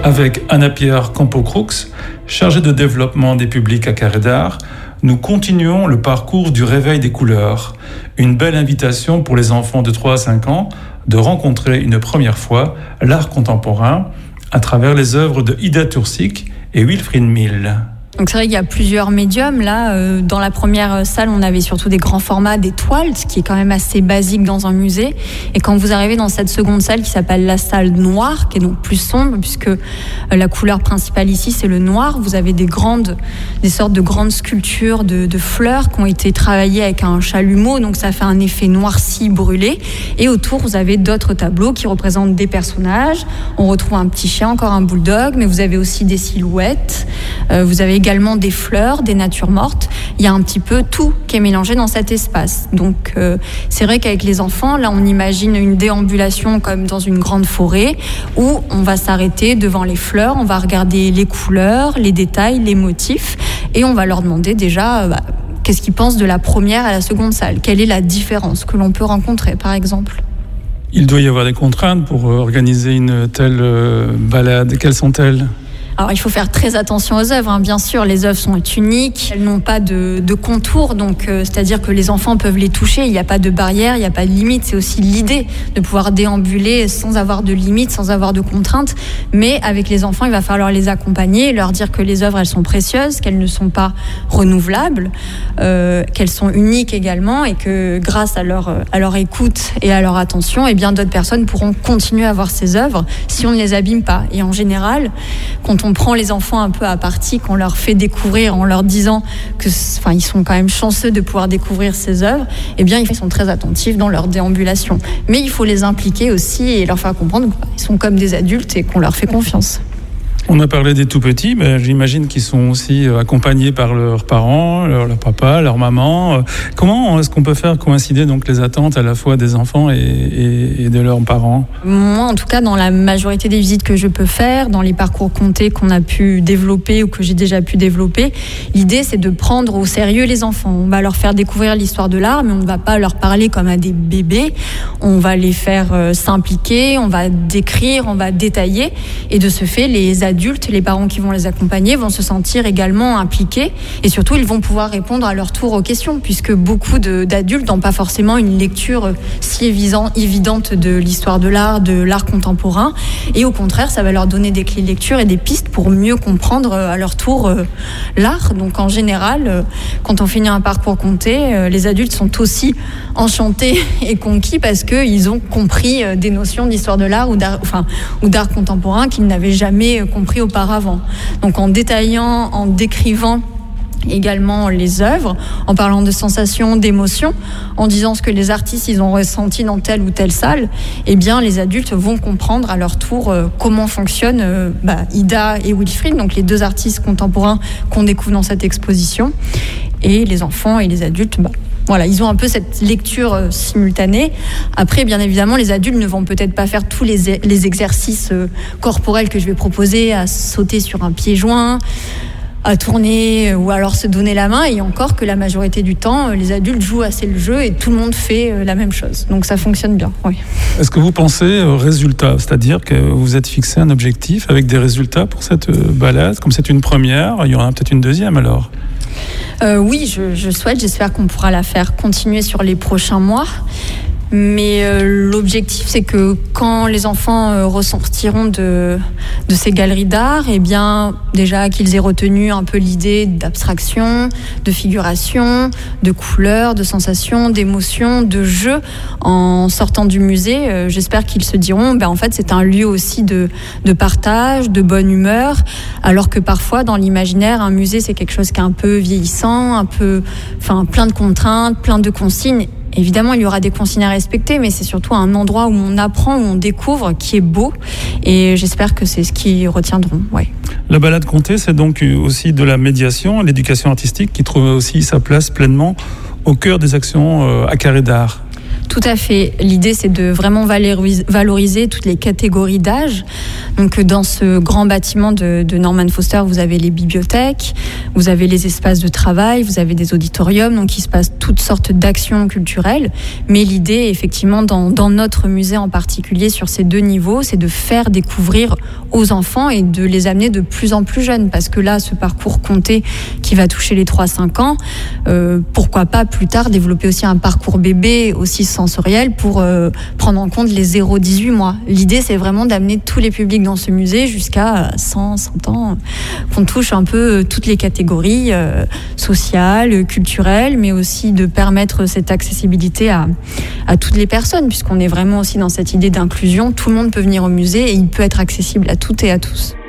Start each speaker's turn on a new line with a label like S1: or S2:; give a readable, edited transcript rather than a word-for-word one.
S1: Avec Anna-Pierre Campo-Crux, chargée de développement des publics à Carré d'Art, nous continuons le parcours du réveil des couleurs. Une belle invitation pour les enfants de 3 à 5 ans de rencontrer une première fois l'art contemporain à travers les œuvres de Ida Tursik et Wilfried Mill.
S2: Donc c'est vrai qu'il y a plusieurs médiums. Là, dans la première salle, on avait surtout des grands formats, des toiles, ce qui est quand même assez basique dans un musée. Et quand vous arrivez dans cette seconde salle qui s'appelle la salle noire, qui est donc plus sombre, puisque la couleur principale ici, c'est le noir, vous avez des sortes de grandes sculptures de fleurs qui ont été travaillées avec un chalumeau, donc ça fait un effet noirci, brûlé. Et autour, vous avez d'autres tableaux qui représentent des personnages. On retrouve un petit chien, encore un bulldog, mais vous avez aussi des silhouettes. Vous avez également des fleurs, des natures mortes. Il y a un petit peu tout qui est mélangé dans cet espace. Donc c'est vrai qu'avec les enfants, là on imagine une déambulation comme dans une grande forêt où on va s'arrêter devant les fleurs, on va regarder les couleurs, les détails, les motifs et on va leur demander déjà qu'est-ce qu'ils pensent de la première à la seconde salle. Quelle est la différence que l'on peut rencontrer par exemple ?
S1: Il doit y avoir des contraintes pour organiser une telle balade. Quelles sont-elles ?
S2: Alors il faut faire très attention aux œuvres, bien sûr, les œuvres sont uniques, elles n'ont pas de contour, donc c'est-à-dire que les enfants peuvent les toucher, il n'y a pas de barrière, il n'y a pas de limite, c'est aussi l'idée de pouvoir déambuler sans avoir de limite, sans avoir de contraintes, mais avec les enfants il va falloir les accompagner, leur dire que les œuvres elles sont précieuses, qu'elles ne sont pas renouvelables, qu'elles sont uniques également et que grâce à leur écoute et à leur attention, bien d'autres personnes pourront continuer à voir ces œuvres si on ne les abîme pas. Et en général, quand on prend les enfants un peu à partie, qu'on leur fait découvrir en leur disant que, ils sont quand même chanceux de pouvoir découvrir ces œuvres, ils sont très attentifs dans leur déambulation. Mais il faut les impliquer aussi et leur faire comprendre qu'ils sont comme des adultes et qu'on leur fait confiance.
S1: On a parlé des tout-petits, mais j'imagine qu'ils sont aussi accompagnés par leurs parents, leur papa, leur maman. Comment est-ce qu'on peut faire coïncider donc les attentes à la fois des enfants et de leurs parents ?
S2: Moi, en tout cas, dans la majorité des visites que je peux faire, dans les parcours comptés qu'on a pu développer ou que j'ai déjà pu développer, l'idée, c'est de prendre au sérieux les enfants. On va leur faire découvrir l'histoire de l'art, mais on ne va pas leur parler comme à des bébés. On va les faire s'impliquer, on va décrire, on va détailler. Et de ce fait, les adultes, les parents qui vont les accompagner vont se sentir également impliqués et surtout ils vont pouvoir répondre à leur tour aux questions puisque beaucoup d'adultes n'ont pas forcément une lecture si évidente de l'histoire de l'art contemporain et au contraire ça va leur donner des clés de lecture et des pistes pour mieux comprendre à leur tour l'art. Donc en général quand on finit un parcours compté, les adultes sont aussi enchantés et conquis parce qu'ils ont compris des notions d'histoire de l'art ou d'art contemporain qu'ils n'avaient jamais compris auparavant. Donc en détaillant, en décrivant également les œuvres, en parlant de sensations, d'émotions, en disant ce que les artistes ils ont ressenti dans telle ou telle salle, les adultes vont comprendre à leur tour comment fonctionnent Ida et Wilfried, donc les deux artistes contemporains qu'on découvre dans cette exposition, et les enfants et les adultes ils ont un peu cette lecture simultanée. Après, bien évidemment, les adultes ne vont peut-être pas faire tous les exercices corporels que je vais proposer, à sauter sur un pied joint, à tourner ou alors se donner la main. Et encore que la majorité du temps, les adultes jouent assez le jeu et tout le monde fait la même chose. Donc ça fonctionne bien, oui.
S1: Est-ce que vous pensez aux résultats ? C'est-à-dire que vous êtes fixé un objectif avec des résultats pour cette balade ? Comme c'est une première, il y aura peut-être une deuxième alors ?
S2: Oui, je souhaite, j'espère qu'on pourra la faire continuer sur les prochains mois. Mais l'objectif, c'est que quand les enfants ressortiront de ces galeries d'art, déjà qu'ils aient retenu un peu l'idée d'abstraction, de figuration, de couleurs, de sensations, d'émotions, de jeu. En sortant du musée, j'espère qu'ils se diront, en fait, c'est un lieu aussi de partage, de bonne humeur, alors que parfois, dans l'imaginaire, un musée, c'est quelque chose qui est un peu vieillissant, plein de contraintes, plein de consignes. Évidemment, il y aura des consignes à respecter, mais c'est surtout un endroit où on apprend, où on découvre, qui est beau. Et j'espère que c'est ce qu'ils retiendront. Ouais.
S1: La balade comptée, c'est donc aussi de la médiation, l'éducation artistique qui trouve aussi sa place pleinement au cœur des actions à Carré d'Art.
S2: Tout à fait. L'idée, c'est de vraiment valoriser toutes les catégories d'âge. Donc, dans ce grand bâtiment de Norman Foster, vous avez les bibliothèques, vous avez les espaces de travail, vous avez des auditoriums, donc il se passe toutes sortes d'actions culturelles. Mais l'idée, effectivement, dans notre musée en particulier, sur ces 2 niveaux, c'est de faire découvrir aux enfants et de les amener de plus en plus jeunes. Parce que là, ce parcours Comté qui va toucher les 3-5 ans, pourquoi pas plus tard développer aussi un parcours bébé aussi sensoriel pour prendre en compte les 0-18 mois. L'idée, c'est vraiment d'amener tous les publics dans ce musée jusqu'à 100 ans, qu'on touche un peu toutes les catégories sociales, culturelles, mais aussi de permettre cette accessibilité à toutes les personnes, puisqu'on est vraiment aussi dans cette idée d'inclusion. Tout le monde peut venir au musée et il peut être accessible à toutes et à tous.